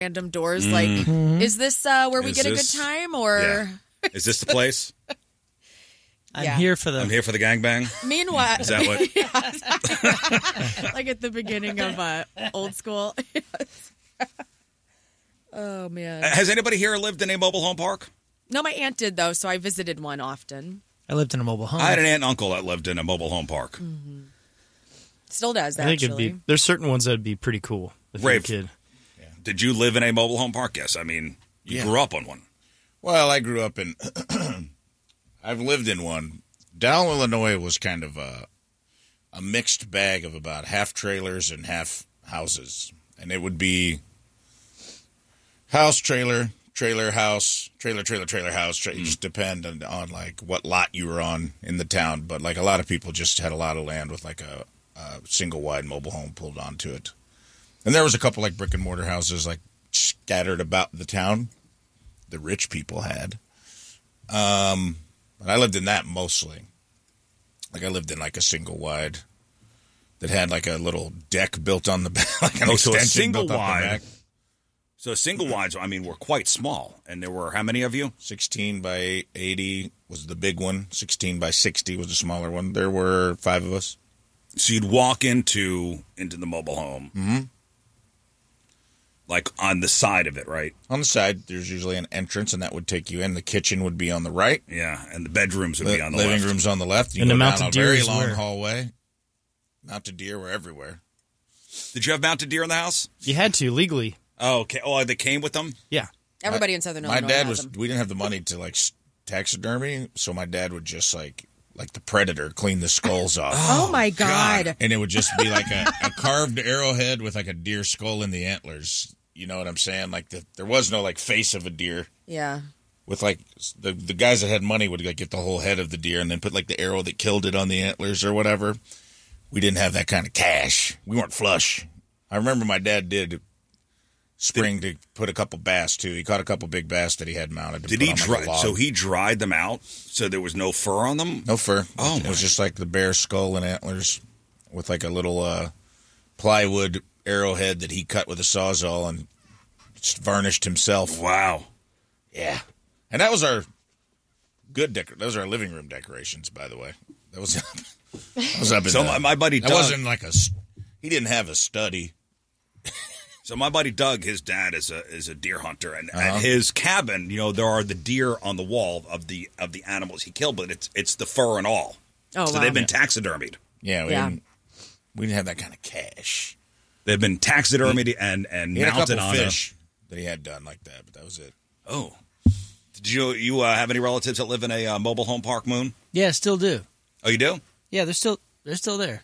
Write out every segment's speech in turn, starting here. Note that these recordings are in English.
random doors. Like, is this where we get a good time, or is this the place? I'm here for the gangbang. Meanwhile, is that what? Like at the beginning of Old School. Oh man! Has anybody here lived in a mobile home park? No, my aunt did though, so I visited one often. I lived in a mobile home. I had an aunt and uncle that lived in a mobile home park. Mm-hmm. Still does, I think actually. there's certain ones that'd be pretty cool if you're a kid. Yeah. Did you live in a mobile home park? Yes. I mean, you grew up on one. Well, I grew up in... I've lived in one. Dowell, Illinois was kind of a mixed bag of about half trailers and half houses. And it would be house, trailer, trailer, house, trailer, trailer, trailer, house. It just depended on like what lot you were on in the town. But like a lot of people just had a lot of land with like a single wide mobile home pulled onto it. And there was a couple like brick and mortar houses like scattered about the town. The rich people had. But I lived in that mostly. Like I lived in like a single wide that had like a little deck built on the back, like an extension built on the back. So single wides, I mean, were quite small. And there were how many of you? 16 by 80 was the big one. 16 by 60 was the smaller one. There were 5 of us. So you'd walk into the mobile home, like on the side of it, right? On the side, there's usually an entrance, and that would take you in. The kitchen would be on the right. Yeah, and the bedrooms would be on the left. Living room's on the left. You and go the down mounted a deer very is long where? hallway. Mounted deer were everywhere. Did you have mounted deer in the house? You had to, legally. Oh, okay. Oh, they came with them? Yeah. Everybody in Southern My Illinois dad has was. them. We didn't have the money to like taxidermy, so my dad would just like the Predator, clean the skulls off. Oh my God! And it would just be like a carved arrowhead with like a deer skull in the antlers. You know what I'm saying? Like there was no like face of a deer. Yeah. With like the guys that had money would like get the whole head of the deer and then put like the arrow that killed it on the antlers or whatever. We didn't have that kind of cash. We weren't flush. I remember my dad did spring to put a couple bass too. He caught a couple big bass that he had mounted. Did he dry? So he dried them out, so there was no fur on them. No fur. Oh, it was just like the bear skull and antlers with like a little plywood arrowhead that he cut with a sawzall and just varnished himself. Wow. Yeah, and that was our good those are our living room decorations, by the way. That was up in so my buddy that Doug, wasn't like he didn't have a study. So my buddy Doug, his dad is a deer hunter, and at his cabin, there are the deer on the wall of the animals he killed, but it's the fur and all. Oh, so wow. they've been taxidermied. Yeah, we didn't have that kind of cash. They've been taxidermied and He had a mounted couple on fish that he had done like that, but that was it. Oh, did you have any relatives that live in a mobile home park, Moon? Yeah, still do. Oh, you do? Yeah, they're still there.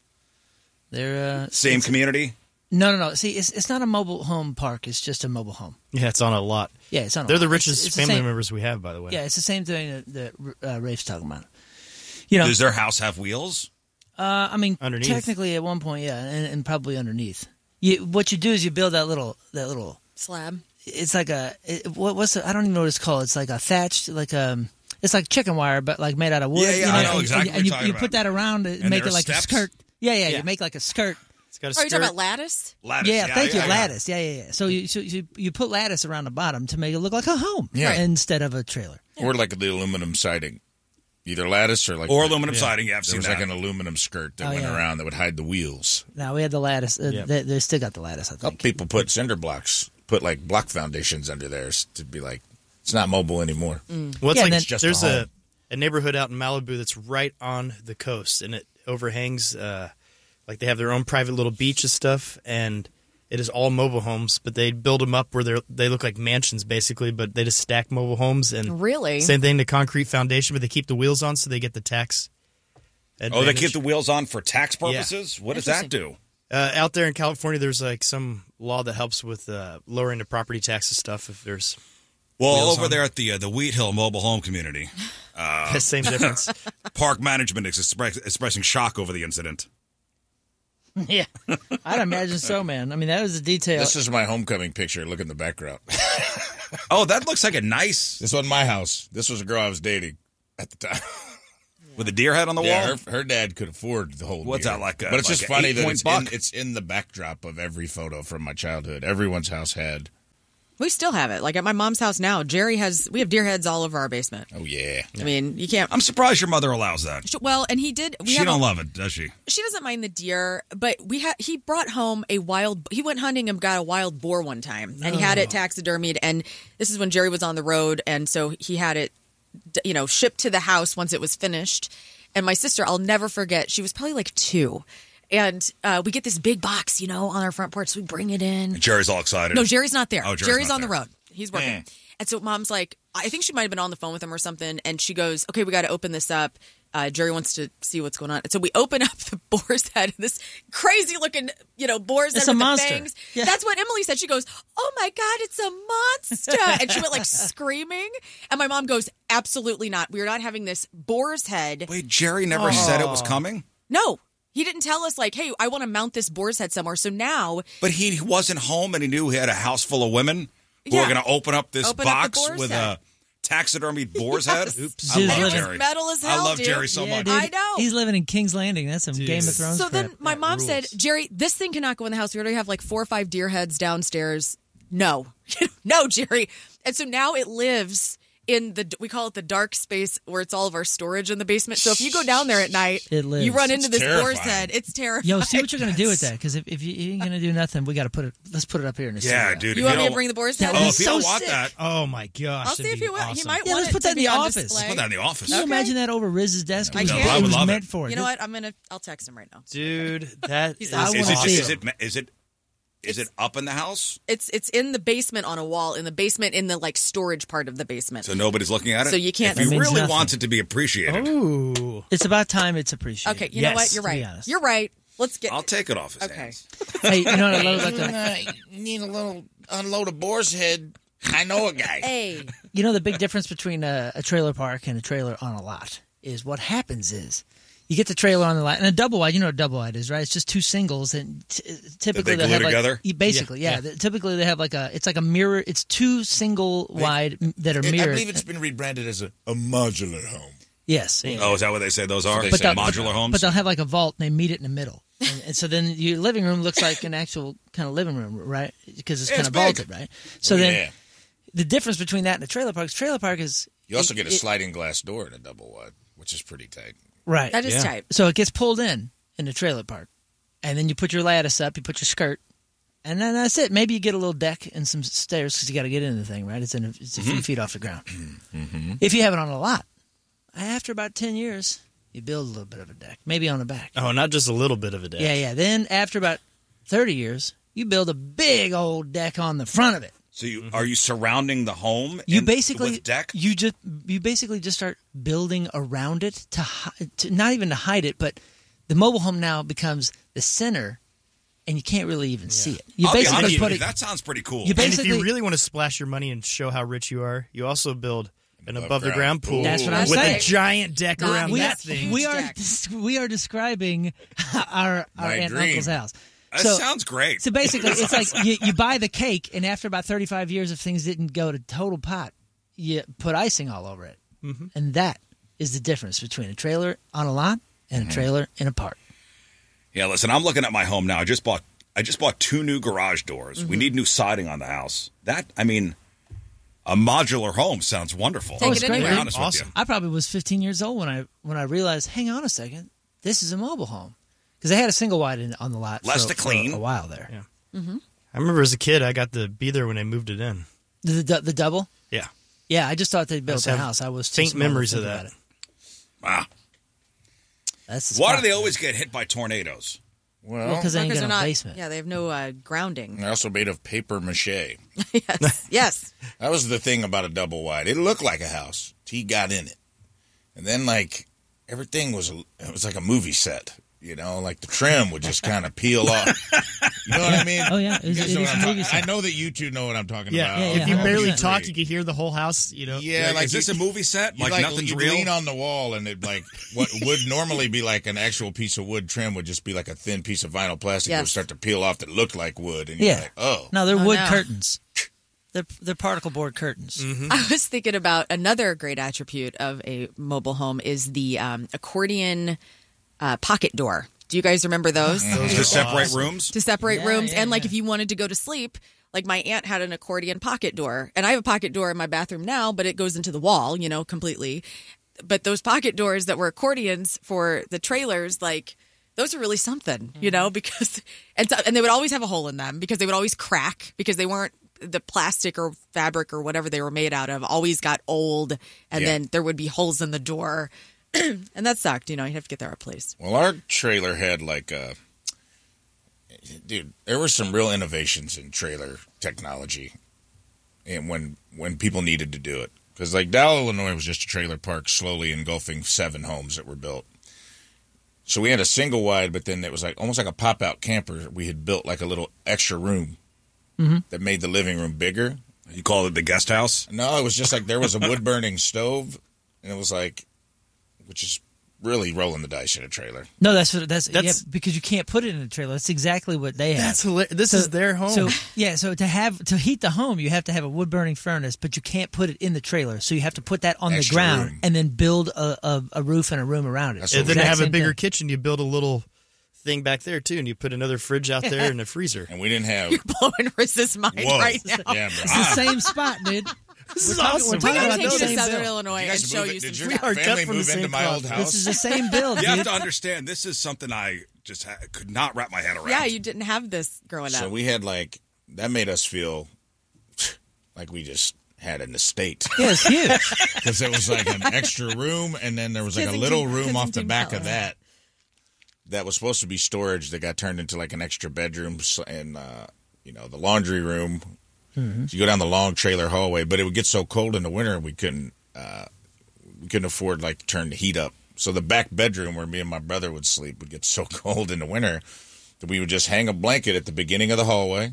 They're same community. No. See, it's not a mobile home park. It's just a mobile home. Yeah, it's on a lot. Yeah, it's on. They're a the lot. richest It's family members we have, by the way. Yeah, it's the same thing that Rafe's talking about. Does their house have wheels? I mean, Underneath. technically at one point, yeah, and probably underneath. What you do is you build that little Slab. It's like I don't even know what it's called. It's like a thatched, it's like chicken wire, but like made out of wood. Yeah, I know exactly what And you're talking you put that around and make there it are like steps? a skirt. Yeah, you make like a skirt. It's got a Oh, you're skirt. talking about lattice? Lattice. Yeah, thank you, lattice. Yeah. So you put lattice around the bottom to make it look like a home, instead of a trailer. Or like the aluminum siding, either lattice or aluminum siding. Yeah, I've there seen was that. like an aluminum skirt that went around that would hide the wheels. Now we had the lattice. They still got the lattice, I Couple think. people put cinder blocks, put like block foundations under there to be like it's not mobile anymore. Well, it's Yeah, like then- just there's a home. a neighborhood out in Malibu that's right on the coast, and it overhangs. Like they have their own private little beach and stuff, and it is all mobile homes. But they build them up where they look like mansions basically, but they just stack mobile homes and Really? same thing, the concrete foundation, but they keep the wheels on so they get the tax. Oh, they advantage. keep the wheels on for tax purposes? What does that do? Out there in California, there's like some law that helps with lowering the property taxes stuff if there's. Well, wheels over on. there at the Wheat Hill mobile home community, Same difference. park management is expressing shock over the incident. Yeah, I'd imagine so, man. I mean, that was the detail. This is my homecoming picture. Look in the background. Oh, that looks like a nice This wasn't my house. This was a girl I was dating at the time. with a deer head on the Yeah, wall. her dad could afford the whole. What's deer. that like? But it's like just a funny that 8-point buck? it's in the backdrop of every photo from my childhood. Everyone's house had We still have it. Like at my mom's house now, we have deer heads all over our basement. Oh, yeah. I mean, you can't. I'm surprised your mother allows that. Well, and he did. She don't love it, does she? She doesn't mind the deer, but he brought home he went hunting and got a wild boar one time, and he had it taxidermied, and this is when Jerry was on the road, and so he had it, shipped to the house once it was finished. And my sister, I'll never forget, she was probably like 2. And we get this big box, on our front porch. So we bring it in. And Jerry's all excited. No, Jerry's not there. Oh, Jerry's not on there. the road. He's working. And so Mom's like, I think she might have been on the phone with him or something. And she goes, okay, we got to open this up. Jerry wants to see what's going on. And so we open up the boar's head. This crazy looking, boar's head with the fangs. Yeah. That's what Emily said. She goes, oh my God, it's a monster. And she went like screaming. And my mom goes, absolutely not. We're not having this boar's head. Wait, Jerry never said it was coming? No. He didn't tell us, like, hey, I want to mount this boar's head somewhere. So now... But he wasn't home and he knew he had a house full of women who were going to open up this box with a taxidermied boar's head? Oops. I love It Jerry. was metal as hell, I love dude. Jerry so much. Dude, I know. He's living in King's Landing. That's some Game of Thrones So crap. then my mom said, Jerry, this thing cannot go in the house. We already have like 4 or 5 deer heads downstairs. No. No, Jerry. And so now it lives... we call it the dark space where it's all of our storage in the basement. So if you go down there at night, It lives. you run into It's this boar's terrifying. head. It's terrifying. Yo, see what you're going to do with that. Because if you ain't going to do nothing, we got to let's put it up here in the Yeah, studio. dude. You want me to bring the boar's head? Oh, It's if you don't so want sick. that, Oh my gosh! I'll see that'd if be he will. He awesome. might Yeah, want let's it put that to in be the on office. display. put that in the office. Can you imagine that over Riz's desk? I It was- can. I It would was love meant it. for it. You know what? I'll text him right now. Dude, that He's is out. I wanna see awesome. Is it up in the house? It's in the basement on a wall in the like storage part of the basement. So nobody's looking at it? So you can't- If That he means really nothing. wants it to be appreciated, Ooh. It's about time it's appreciated. Okay, you know Yes, what? You're to be right. honest. You're right. Let's get I'll take it off his Okay. hands. Hey, you know what I love about that? You need a little unload a boar's head. I know a guy. Hey. You know the big difference between a trailer park and a trailer on a lot is what happens is you get the trailer on the lot and a double wide. You know what a double wide is, right? It's just 2 singles and typically glue have together? like basically, yeah. Typically they have like it's like a mirror. It's 2 single wide that are I mirrored. believe it's been rebranded as a modular home. Yes. Oh, is that what they say those are? That's what they say. Modular homes? But they'll have like a vault and they meet it in the middle. And so then your living room looks like an actual kind of living room, right? Because it's Yeah, kind it's of big. vaulted, right? So then Yeah. the difference between that and a trailer park is You also get a sliding glass door in a double wide, which is pretty tight. right. That is tight. So it gets pulled in the trailer park, and then you put your lattice up, you put your skirt, and then that's it. Maybe you get a little deck and some stairs because you got to get into the thing, right? It's a few feet off the ground. If you have it on a lot, after about 10 years, you build a little bit of a deck, maybe on the back. Oh, not just a little bit of a deck. Yeah. Then after about 30 years, you build a big old deck on the front of it. So are you surrounding the home You with basically deck? You basically just start building around it to not even to hide it, but the mobile home now becomes the center, and you can't really even see it. You I'll be basically honest put with you, it. that sounds pretty cool. You And if basically you really want to splash your money and show how rich you are, you also build an above-the-ground pool That's what I'm with saying. a giant deck around we that are, thing. we are describing our My aunt and dream. uncle's house. That So- sounds great. So basically, it's like you buy the cake, and after about 35 years, if things didn't go to total pot, you put icing all over it. Mm-hmm. And that is the difference between a trailer on a lot and a trailer in a park. Yeah, listen, I'm looking at my home now. I just bought 2 new garage doors. We need new siding on the house. A modular home sounds wonderful. Take it To be anywhere. honest with Awesome. you. I probably was 15 years old when I realized, hang on a second, this is a mobile home. Because they had a single wide on the lot Less for to clean. a while there. Yeah. I remember as a kid, I got to be there when they moved it in. The double? Yeah. Yeah, I just thought they built just the have house. I was too faint small to memories of think that. about it. Wow. That's the Why spot. do they always get hit by tornadoes? Well, Because they ain't Because got they're a not. basement. Yeah, they have no grounding. they're also made of paper mache. Yes. Yes. That was the thing about a double wide. It looked like a house. He got in it, and then like everything was like a movie set. You know, like the trim would just kind of peel off. You know what I mean? Oh, yeah. You guys It know is what a I'm movie talking- set. I know that you two know what I'm talking Yeah. about. Yeah, If you yeah, barely 100%. talk, you could hear the whole house. You know. Yeah, like is this a movie set? You Like nothing's you real? lean on the wall, and it like what would normally be like an actual piece of wood trim would just be like a thin piece of vinyl plastic that would Yes. start to peel off that looked like wood, and you're Yeah. like, oh, No, they're Oh, wood no. curtains. They're particle board curtains. I was thinking about another great attribute of a mobile home is the accordion pocket door. Do you guys remember those? To separate rooms? To separate Yeah, rooms. yeah, And like yeah. if you wanted to go to sleep, like my aunt had an accordion pocket door, and I have a pocket door in my bathroom now, but it goes into the wall, completely. But those pocket doors that were accordions for the trailers, like those are really something, because and they would always have a hole in them because they would always crack because they weren't the plastic or fabric or whatever they were made out of always got old, and then there would be holes in the door. And that sucked, you'd have to get that replaced. Well, our trailer had dude, there were some real innovations in trailer technology, and when people needed to do it, because Dowell, Illinois was just a trailer park slowly engulfing 7 homes that were built. So we had a single wide, but then it was almost like a pop out camper. We had built a little extra room that made the living room bigger. You call it the guest house? No, it was just there was a wood burning stove, and it was which is really rolling the dice in a trailer. No, that's because you can't put it in a trailer. That's exactly what they have. That's hilarious. This is their home. So to heat the home, you have to have a wood burning furnace, but you can't put it in the trailer. So you have to put that on Extra the ground room. and then build a roof and a room around it. And then to have a bigger thing. kitchen, you build a little thing back there too, and you put another fridge out there and a freezer. And we didn't have. You're blowing Riz's mind Whoa. right now. Yeah, bro. It's the same spot, dude. This is We're talking- awesome. we're We talking gotta about take you the to same Southern bill. Illinois You and guys show move you it- some did stuff. your We are family cut from move the into same my cloth. old house? This is the same bill, You have dude. to understand, this is something I just could not wrap my head around. Yeah, you didn't have this growing So up. we had that made us feel like we just had an estate. Yeah, it's huge. Because it was an extra room, and then there was a Kensington- little room off the Kensington back of Palace. that was supposed to be storage that got turned into an extra bedroom and the laundry room. So you go down the long trailer hallway, but it would get so cold in the winter we couldn't afford to turn the heat up. So the back bedroom where me and my brother would sleep would get so cold in the winter that we would just hang a blanket at the beginning of the hallway,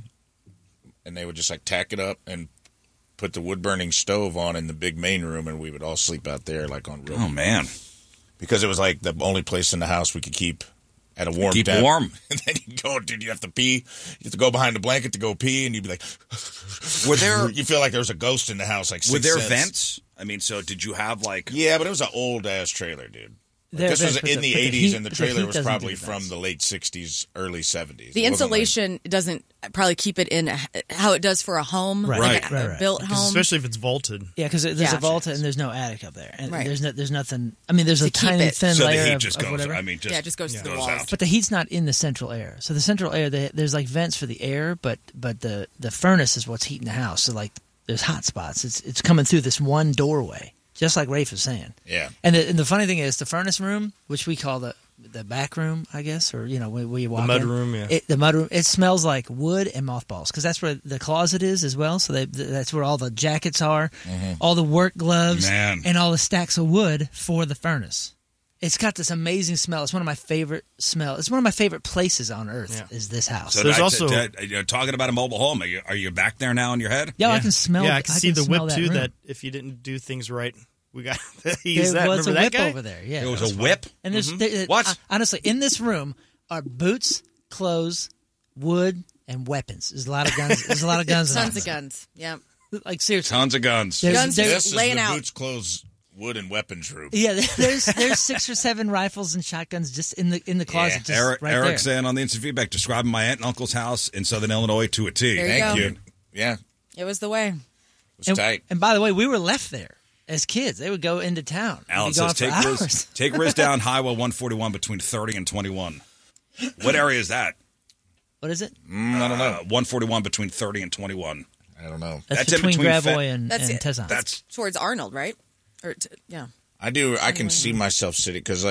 and they would just tack it up and put the wood burning stove on in the big main room, and we would all sleep out there on real. Oh, man. Because it was the only place in the house we could keep at a warm Keep temp. warm. And then you go, dude, you have to pee. You have to go behind the blanket to go pee, and you'd be like, Were there you feel like there was a ghost in the house, were there Sense. vents? I mean, so did you have Yeah, but it was an old ass trailer, dude. There are This was vents, but in the but 80s, heat- and the but trailer heat was doesn't probably do from vents. the late 60s, early 70s. The It wasn't insulation doesn't probably keep it in how it does for a home, Right. like Right. a built 'Cause home. especially if it's vaulted. Yeah, because there's Yeah. a vault and there's no attic up there, and Right. there's nothing. I mean, there's a To keep tiny it. thin so the layer heat of, just of goes. whatever. I mean, just it just goes to the goes walls. out. But the heat's not in the central air. So the central air, there's vents for the air, but the furnace is what's heating the house. So there's hot spots. It's coming through this one doorway, just like Rafe was saying. Yeah. And the funny thing is, the furnace room, which we call the back room, I guess, or where you walk mud in. room, yeah. The mud room. It smells like wood and mothballs because that's where the closet is as well. So that's where all the jackets are, all the work gloves, Man. and all the stacks of wood for the furnace. It's got this amazing smell. It's one of my favorite smells. It's one of my favorite places on earth. Yeah. Is this house? So There's that- also- that- talking about a mobile home. Are you back there now in your head? I can smell. Yeah, I can see the smell whip too. room. That if you didn't do things right, we got to use There that. was Remember a that whip guy? over there. Yeah, It was a whip. And there's What? Honestly, in this room are boots, clothes, wood, and weapons. There's a lot of guns. There's a lot of guns. in Tons it. of guns. Yeah. Like seriously. Tons of guns. There's- Guns there's- This is laying the out. boots, clothes, wood, and weapons room. Yeah, there's 6 or 7 rifles and shotguns just in the closet. Just Eric, right Eric's there. saying on the instant feedback, describing my aunt and uncle's house in Southern Illinois to a T. There you Thank go. you. Yeah, it It was the way. was tight. And by the way, we were left there as kids. They would go into town. Alan We'd be says, gone for hours. take Riz down Highway 141 between 30 and 21. What area is that? What is it? I don't know. 141 between 30 and 21. I don't know. That's That's in between between Gravois Fe- and That's it. Tezon. That's Towards Arnold, right? Or yeah. I can see myself sitting because,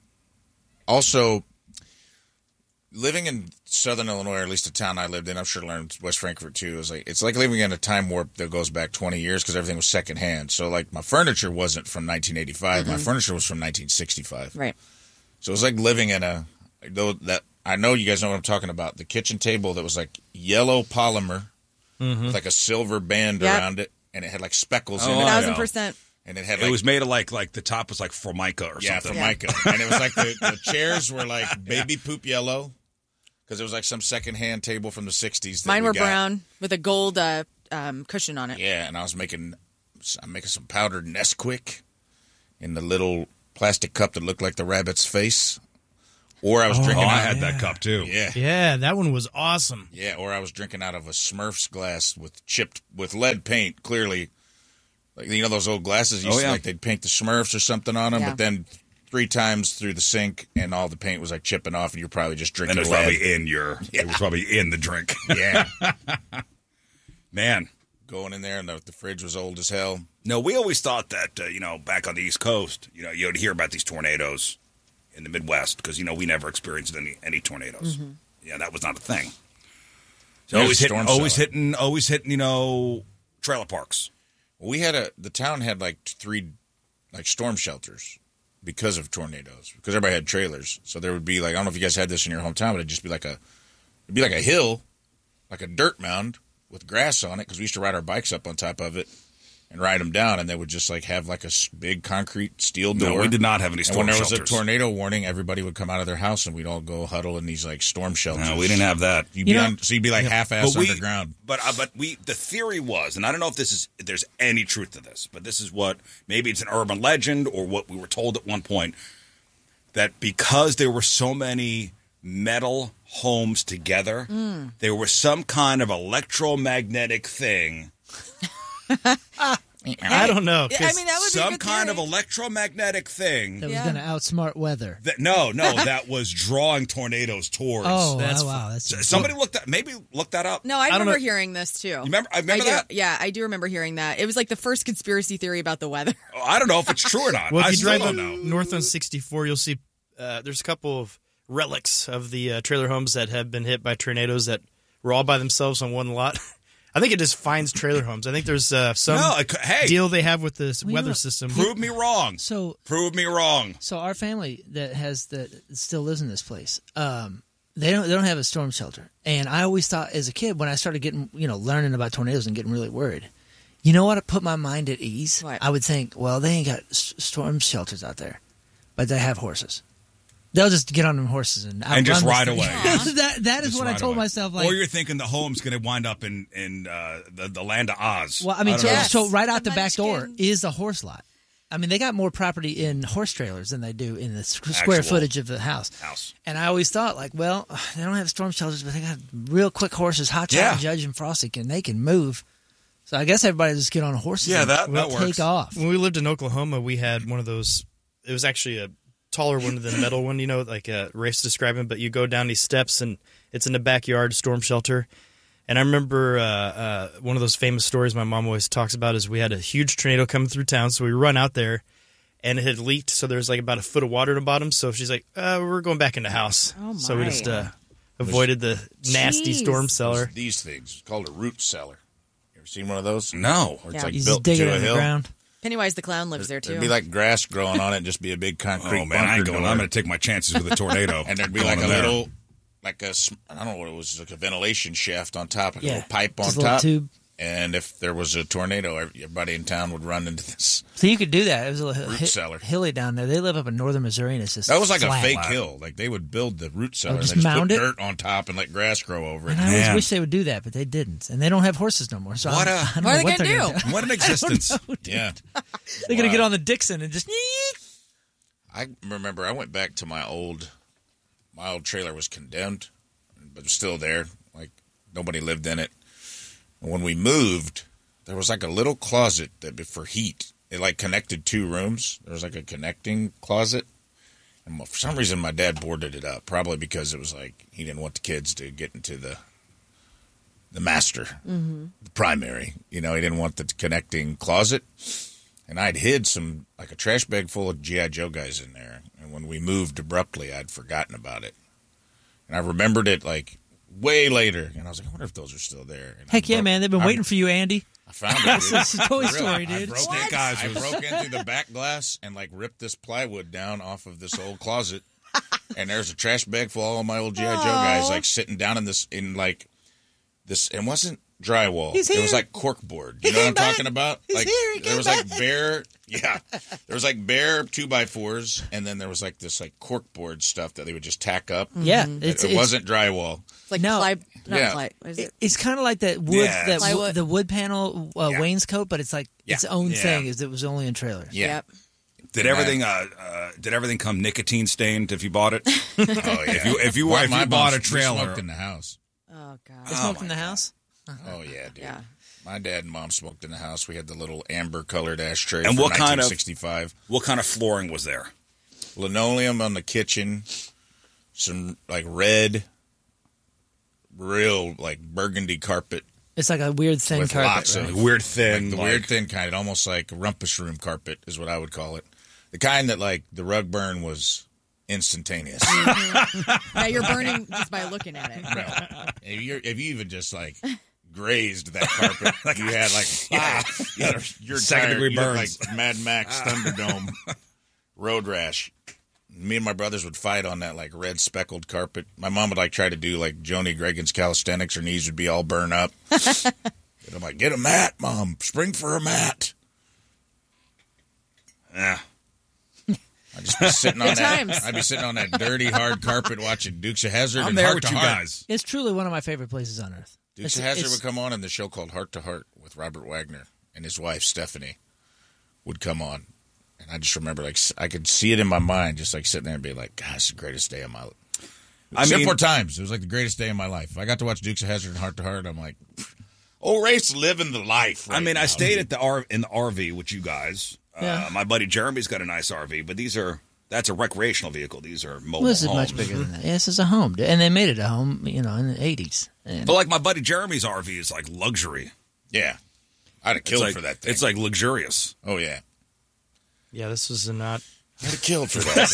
also living in Southern Illinois, or at least the town I lived in, I'm sure learned West Frankfort too. It's like living in a time warp that goes back 20 years because everything was secondhand. So, my furniture wasn't from 1985. My furniture was from 1965. Right. So it was like living in I know you guys know what I'm talking about. The kitchen table that was yellow polymer with a silver band Yep. around it, and it had speckles Oh, in it. yeah. 1,000%. And it had it was made of the top was like Formica or yeah, something. Formica. And it was the chairs were baby poop yellow because it was some secondhand table from the 60s. That Mine we were got. brown with a gold cushion on it. Yeah, and I'm making some powdered Nesquik in the little plastic cup that looked like the rabbit's face Or I was drinking I out had that cup too. Yeah, that one was awesome. Yeah, or I was drinking out of a Smurf's glass with lead paint, clearly. Like, you know those old glasses? Like they'd paint the Smurfs or something on them, but then 3 times through the sink and all the paint was like chipping off and you're probably just drinking And it was probably in the drink. Yeah. Man. Going in there and the fridge was old as hell. No, we always thought that, back on the East Coast, you would hear about these tornadoes in the Midwest because, we never experienced any tornadoes. Mm-hmm. Yeah, that was not a thing. So always hitting, trailer parks. We the town had like 3 storm shelters because of tornadoes, because everybody had trailers. So there would be I don't know if you guys had this in your hometown, but it'd just be like a hill, like a dirt mound with grass on it, because we used to ride our bikes up on top of it and ride them down, and they would just have a big concrete steel door. No, we did not have any storm shelters. And when there was a tornado warning, everybody would come out of their house, and we'd all go huddle in these storm shelters. No, we didn't have that. So you'd be half-ass underground. But the theory was, and I don't know if there's any truth to this, but this is what, maybe it's an urban legend or what we were told at one point, that because there were so many metal homes together, there was some kind of electromagnetic thing. I don't know. I mean, that would be some kind of electromagnetic thing that was going to outsmart weather. That was drawing tornadoes towards. Oh, wow. That's somebody look that up. No, I remember hearing this too. I remember that? Yeah, I do remember hearing that. It was like the first conspiracy theory about the weather. Oh, I don't know if it's true or not. Well, if you drive up north on 64, you'll see there's a couple of relics of the trailer homes that have been hit by tornadoes that were all by themselves on one lot. I think it just finds trailer homes. I think there's some deal they have with this weather system. Prove me wrong. Prove me wrong. So our family that still lives in this place, they don't have a storm shelter. And I always thought as a kid, when I started getting, learning about tornadoes and getting really worried, you know what? It put my mind at ease. What? I would think, well, they ain't got storm shelters out there, but they have horses. They'll just get on them horses and just ride away. That is what I told myself. Or you're thinking the home's going to wind up in the land of Oz. Well, I mean, so right out the back door is a horse lot. I mean, they got more property in horse trailers than they do in the square footage of the house. And I always thought, they don't have storm shelters, but they got real quick horses, Hot Shot, Judge, and Frosty, and they can move. So I guess everybody just get on horses and that take works. off. When we lived in Oklahoma, we had one of those. It was actually a taller one than the metal one, like Rafe's describing, but you go down these steps and it's in the backyard storm shelter. And I remember one of those famous stories my mom always talks about is we had a huge tornado coming through town, so we run out there and it had leaked, so there's about a foot of water in the bottom. So she's like, we're going back in the house. Oh my. So we just avoided the nasty storm cellar. These things, it's called a root cellar. You ever seen one of those? No. Where it's You built dig it to a in the hill. ground. Pennywise the Clown lives there too. There'd be grass growing on it and just be a big concrete Oh, man, I ain't bunker going. door. I'm going to take my chances with a tornado. And there'd be a little, I don't know what it was, like a ventilation shaft on top, a little pipe on just a little top. tube. And if there was a tornado, everybody in town would run into this. So you could do that. It was a little root cellar. hilly down there. They live up in northern Missouri, and it's just that was like flat. a fake hill. They would build the root cellar and just they just mound put it? dirt on top and let grass grow over it. And I always wish they would do that, but they didn't. And they don't have horses no more. So What I don't what know are they they're going to do? What an existence. Yeah. They're going to get on the Dixon and just... I remember I went back to my old trailer was condemned, but it was still there. Nobody lived in it. And when we moved, there was a little closet that for heat. It connected 2 rooms. There was a connecting closet. And for some reason, my dad boarded it up, probably because it was he didn't want the kids to get into the master, the primary. He didn't want the connecting closet. And I'd hid some, a trash bag full of G.I. Joe guys in there. And when we moved abruptly, I'd forgotten about it. And I remembered it way later. And I was I wonder if those are still there. And Heck yeah, man. They've been waiting for you, Andy. I found it, dude. It's a Toy Story, dude. I broke in through the back glass and ripped this plywood down off of this old closet. And there's a trash bag full of all my old G.I. Joe guys sitting down in this, it wasn't drywall. He's it was here. corkboard. You know what I'm talking about? He's here. He there was came bare, there was bare 2x4s, and then there was this corkboard stuff that they would just tack up. Yeah. It wasn't drywall. It's like No. ply. What is it? It's kind of like that wood, Yeah, the wood panel wainscot, but it's its own Yeah. thing. Is it was only in trailers. Yeah. Yep. Did everything come nicotine stained if you bought it? Oh yeah. If you My bought mom a trailer, smoked in the house. Oh God. They smoked in the house? Oh yeah, dude. Yeah. My dad and mom smoked in the house. We had the little amber-colored ashtray And from what kind of- 1965. what kind of flooring was there? Linoleum on the kitchen, some like red, real like burgundy carpet It's like a weird thin with carpet, lots right? of Weird thin, the like- weird thin kind, almost like rumpus room carpet is what I would call it. The kind that like the rug burn was instantaneous. Now you're burning just by looking at it. If you even just like grazed that carpet, like you had like your Second-degree burns. like Mad Max Thunderdome road rash. Me and my brothers would fight on that like red speckled carpet. My mom would like try to do like Joni Gregan's calisthenics. Her knees would be all burned up. And I'm like, get a mat, Mom. Spring for a mat. Yeah. I'd just be sitting on Good that. times. I'd be sitting on that dirty hard carpet watching Dukes of Hazzard I'm and there Heart with to you Heart. guys. It's truly one of my favorite places on earth. Dukes of Hazzard would come on, and the show called Heart to Heart with Robert Wagner and his wife Stephanie would come on, and I just remember like I could see it in my mind, just like sitting there and be like, "God, it's the greatest day of my life." Except for times, it was like the greatest day of my life. I got to watch Dukes of Hazzard and Heart to Heart. I'm like, old Race living the life. Right I mean, now, I stayed dude. at in the RV with you guys. Yeah. My buddy Jeremy's got a nice RV, but that's a recreational vehicle. These are mobile Well, this is homes. much bigger than that. Yes, it's a home. And they made it a home, in the 80s. And But like my buddy Jeremy's RV is like luxury. Yeah, I'd have It's killed like, for that thing. It's like luxurious. Oh yeah, Yeah, this was not. I'd have killed for that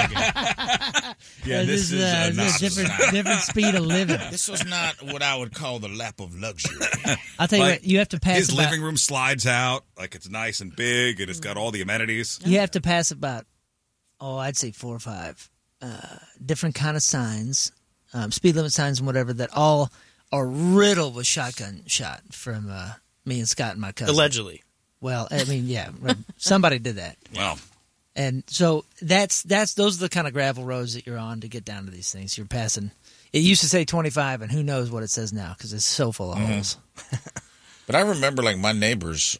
thing. Yeah, this is a different speed of living. This was not what I would call the lap of luxury. I'll tell you Like, what, you have to pass His about, living room slides out like it's nice and big, and it's got all the amenities. you have to pass about, I'd say 4 or 5 different kind of signs, speed limit signs and whatever, that all are riddled with shotgun shot from me and Scott and my cousin. Allegedly. Well, I mean, yeah, somebody did that. Well, And so those are the kind of gravel roads that you're on to get down to these things. You're passing. It used to say 25, and who knows what it says now because it's so full of holes. But I remember, like, my neighbors,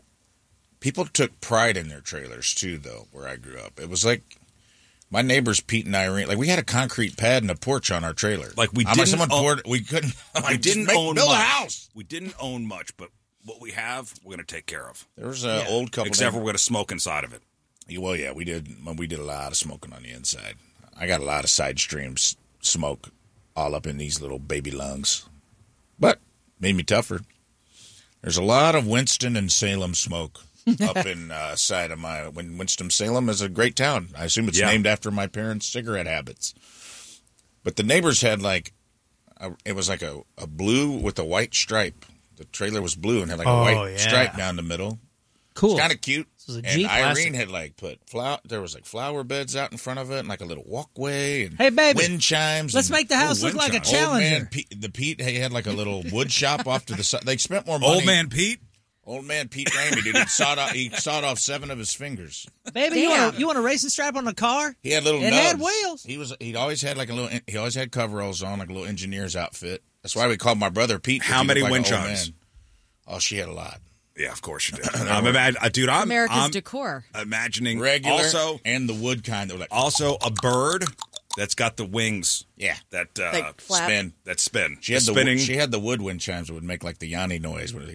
people took pride in their trailers, too, though, where I grew up. It was like my neighbors, Pete and Irene, like, we had a concrete pad and a porch on our trailer. Like, we I'm like, didn't someone own- poured, we couldn't, I'm we like, didn't just own build much. a house. We didn't own much, but what we have, we're going to take care of. There was an old couple. Except for we're going to smoke inside of it. Well, yeah, we did a lot of smoking on the inside. I got a lot of side streams smoke all up in these little baby lungs. But made me tougher. There's a lot of Winston and Salem smoke up in side of my. When Winston-Salem is a great town. I assume it's Yeah. named after my parents' cigarette habits. But the neighbors had like, it was like a blue with a white stripe. The trailer was blue and had like a white yeah. stripe down the middle. Cool. It's kind of cute. This was a And Jeep. Irene had like put there was like flower beds out in front of it and like a little walkway and Hey, baby, wind chimes. let's and make the house look wind like a chimes. old man Challenger. Pete he had like a little wood shop off to the side. They spent more money. Old man Pete? Old man Pete Ramey, dude. He sawed off 7 of his fingers. Baby, you want a racing stripe on the car? He had little It nubs. had wheels. He always had like he always had coveralls on, like a little engineer's outfit. That's why we called my brother Pete. 'cause How he many looked like wind an old chimes? man. Oh, she had a lot. Yeah, of course you did. Dude, America's I'm decor. imagining Regular also and the wood kind that were like a bird that's got the wings yeah. that Like flap. spin. that spin. She had spinning. she had the woodwind chimes that would make like the Yanni noise, where they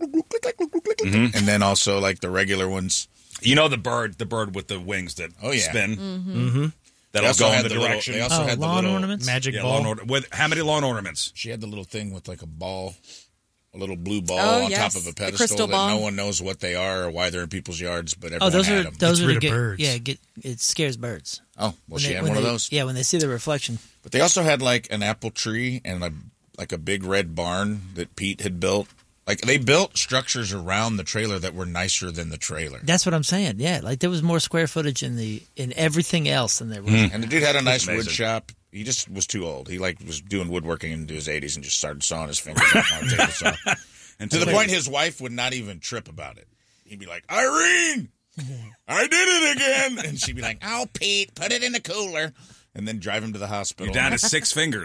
and then also like the regular ones. You know the bird with the wings that spin. Mm-hmm. They That'll also go in had the little- direction. they also had the lawn little ornaments? Magic Yeah, ball. with how many lawn ornaments? She had the little thing with like a ball, a little blue ball Oh, on yes. top of a The pedestal crystal that ball. no one knows what they are or why they're in people's yards, but everyone Those had are them. those Gets are rid to of get birds. yeah. It scares birds. Oh, well, When she they- had when one of they- those. Yeah, when they see the reflection. But they also had like an apple tree and like a big red barn that Pete had built. Like they built structures around the trailer that were nicer than the trailer. That's what I'm saying. Yeah, like there was more square footage in everything else than there was. And the dude had a nice wood amazing. shop. He just was too old. He like was doing woodworking into his 80s and just started sawing his fingers off on a table saw. And to the point his wife would not even trip about it. He'd be like, Irene, I did it again. And she'd be like, oh, Pete, put it in the cooler. And then drive him to the hospital. You're down to 6 fingers.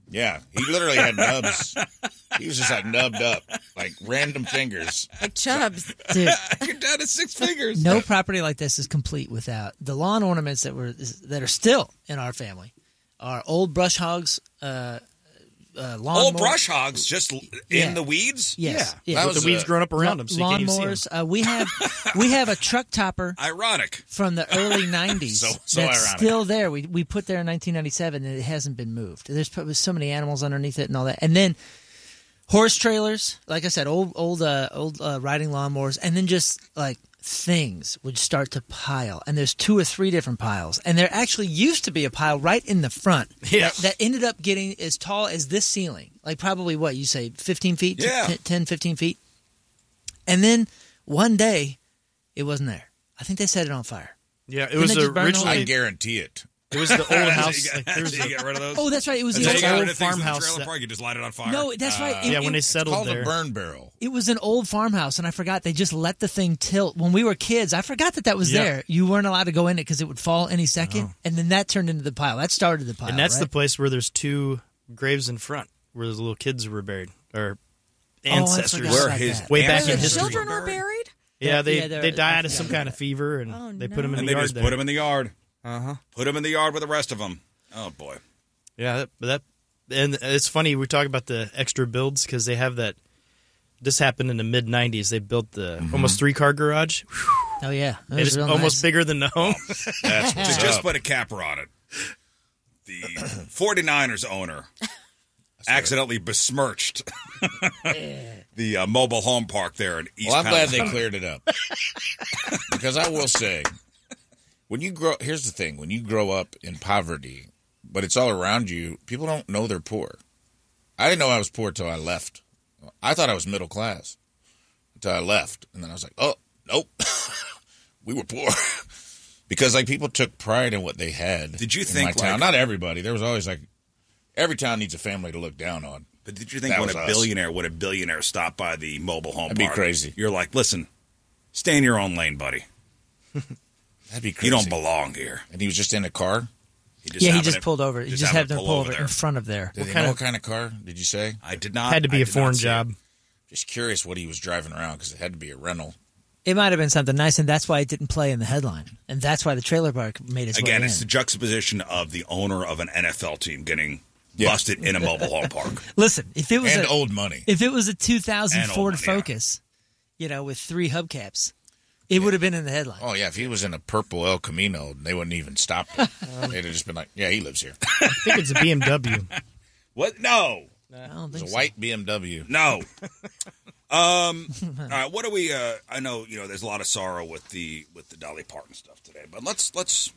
Yeah, he literally had nubs. He was just like nubbed up, like random fingers. Like Chubbs. Dude, You're down to 6 fingers. no property like this is complete without the lawn ornaments that are still in our family. Are old brush hogs, lawn Old brush hogs just Yeah. in the weeds? Yes, Yeah, yeah. That with was the weeds growing up around them, so you can't even see 'em. Lawnmowers. We have a truck topper Ironic. from the early 90s So that's ironic. still there. We put there in 1997 and it hasn't been moved. There's probably so many animals underneath it and all that. And then horse trailers, like I said, old riding lawnmowers, and then just like things would start to pile. And there's 2 or 3 different piles. And there actually used to be a pile right in the front that ended up getting as tall as this ceiling. Like probably what you say, 15 feet, Yeah. 10, 15 feet. And then one day it wasn't there. I think they set it on fire. Yeah, it Didn't was they just burn the originally. I guarantee it. It was the old house. Like, there was So you get rid of those? Oh, that's right. It was That's the how you got old rid of things in the farmhouse trailer that- park? You just light it on fire? No, that's right. It- yeah, when they it- settled Called there. a burn barrel. It was an old farmhouse, and I forgot they just let the thing tilt. When we were kids, I forgot that was Yeah. there. You weren't allowed to go in it because it would fall any second, and then that turned into the pile. That started the pile, And that's right? the place where there's 2 graves in front where those little kids were buried, or I ancestors. forgot Where about his that. Way back Where in the history. children were buried? Yeah, they Yeah, they died I of some forgot kind of fever, and Oh, they put them in And the they yard just there. put them in the yard. Uh-huh. Put them in the yard with the rest of them. Oh, boy. Yeah, that and it's funny we talk about the extra builds because they have that. This happened in the mid '90s. They built the almost 3-car garage. Oh yeah, that It was is real almost nice. bigger than the home. That's To what's just up. put a capper on it. The 49ers owner accidentally besmirched the mobile home park there in East Well, I'm glad Palestine. they cleared it up. Because I will say, here's the thing: when you grow up in poverty, but it's all around you, people don't know they're poor. I didn't know I was poor till I left. I thought I was middle class until I left, and then I was like, oh nope, we were poor. Because like people took pride in what they had. Did you in think, my town? like- Not everybody. There was always like every town needs a family to look down on. But did you think That when was a us. billionaire stopped by the mobile home That'd be park, crazy. You're like, listen, stay in your own lane, buddy. That'd be crazy. You don't belong here. And he was just in a car. He happened just to- pulled over. He just happened had to them pull over there. in front of there. Did they kind know of- what kind of car? Did you say? I did not. Had to be I a did not foreign see it. job. Just curious what he was driving around because it had to be a rental. It might have been something nice, and that's why it didn't play in the headline, and that's why the trailer park made its Again, way it's the in. juxtaposition of the owner of an NFL team getting busted in a mobile home park. Listen, if it was And a, old money. if it was a 2000 And old Ford money, yeah. Focus, with 3 hubcaps, it would have been in the headline. Oh, yeah. If he was in a purple El Camino, they wouldn't even stop him. They'd have just been like, yeah, he lives here. I think it's a BMW. What? No. I don't think It's a so. white BMW. No. All right. What do we? I know there's a lot of sorrow with the Dolly Parton stuff today, but let's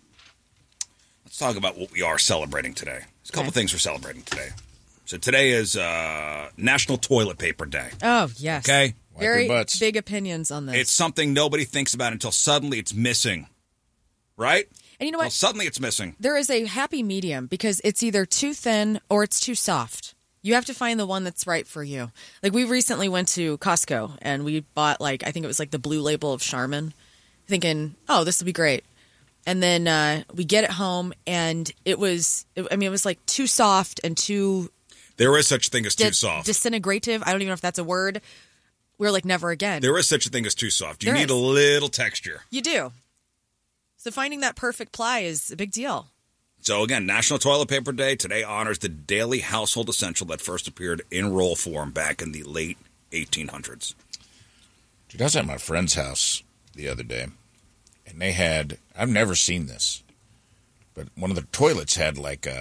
talk about what we are celebrating today. There's a couple things we're celebrating today. So today is National Toilet Paper Day. Oh, yes. Okay. Wipe Very your butts. big opinions on this. It's something nobody thinks about until suddenly it's missing. Right? and you know Well, what? suddenly it's missing. There is a happy medium because it's either too thin or it's too soft. You have to find the one that's right for you. Like we recently went to Costco and we bought I think it was the blue label of Charmin, thinking, oh, this will be great. And then we get it home and it was too soft and too There is such a thing as too soft. disintegrative. I don't even know if that's a word. We were like, never again. There is such a thing as too soft. You There need is. a little texture. You do. So finding that perfect ply is a big deal. So again, National Toilet Paper Day today honors the daily household essential that first appeared in roll form back in the late 1800s. Dude, I was at my friend's house the other day, and they had, I've never seen this, but one of the toilets had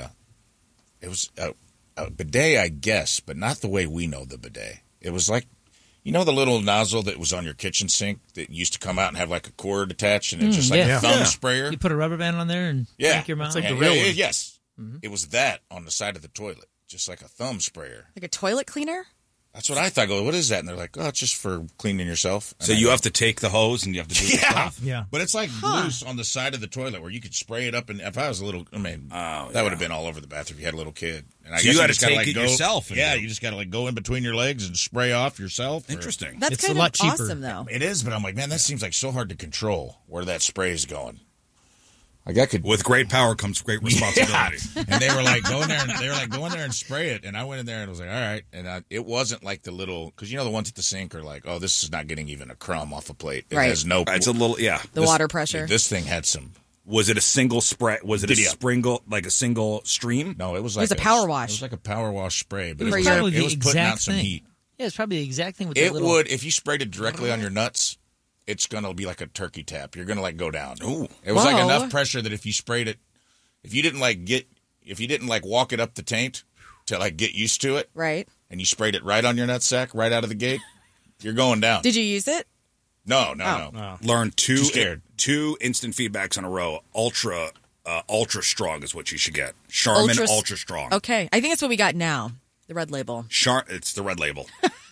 it was a bidet, I guess, but not the way we know the bidet. It was like, the little nozzle that was on your kitchen sink that used to come out and have a cord attached, and it's just like yeah. a thumb Yeah. sprayer? You put a rubber band on there and Yeah. crank your mouth. It's like And- the real yeah, one. yes. It was that on the side of the toilet, just like a thumb sprayer. Like a toilet cleaner? That's what I thought. I go, what is that? And they're like, oh, it's just for cleaning yourself. And So I you go, have to take the hose and you have to do the Yeah. stuff. Yeah. But it's like loose on the side of the toilet where you could spray it up. And if I was a little, that would have been all over the bathroom if you had a little kid. And I So guess you gotta just gotta, take it go, yourself and Yeah, do- you just got to go in between your legs and spray off yourself. or- Interesting. That's It's a kind lot of cheaper. awesome, though. It is, but I'm like, man, that seems like so hard to control where that spray is going. Like I could. With great power comes great responsibility. And they were like, go in there and spray it. And I went in there and was like, all right. And it wasn't like the little, because the ones at the sink are like, oh, this is not getting even a crumb off a plate. It Right. has no. It's a little, yeah. The water pressure. This thing had some. Was it a single spray? Was it a springle, like a single stream? No, it was like a power wash. It was like a power wash spray, but It it was was, probably the putting out exact some thing. heat. Yeah, it's probably the exact thing with It the little... would, if you sprayed it directly on your nuts, it's going to be like a turkey tap. You're going to like go down. Ooh. It was like Whoa. enough pressure that if you sprayed it, if you didn't walk it up the taint to like get used to it, Right. and you sprayed it right on your nutsack right out of the gate, you're going down. Did you use it? No. Learn Too scared. two instant feedbacks in a row. Ultra strong is what you should get. Charmin Ultra Strong. Okay. I think that's what we got now. The red label. It's the red label.